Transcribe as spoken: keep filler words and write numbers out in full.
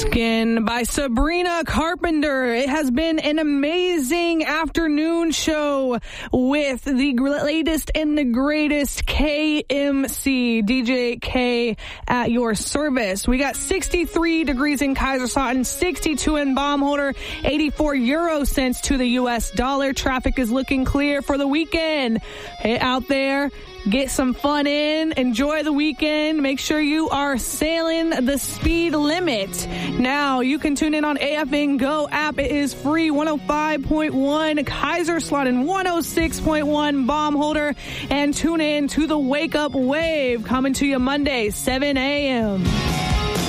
Skin by Sabrina Carpenter. It has been an amazing afternoon show with the latest and the greatest K M C, D J K at your service. We got sixty-three degrees in Kaiserslautern, sixty-two in Baumholder, eighty-four euro cents to the U S dollar. Traffic is looking clear for the weekend. Hey, out there, get some fun in, enjoy the weekend, make sure you are sailing the speed limit. Now, you can tune in on A F N Go app. It is free, one oh five point one Kaiserslautern, one oh six point one Baumholder, and tune in to the Wake Up Wave, coming to you Monday, seven a.m.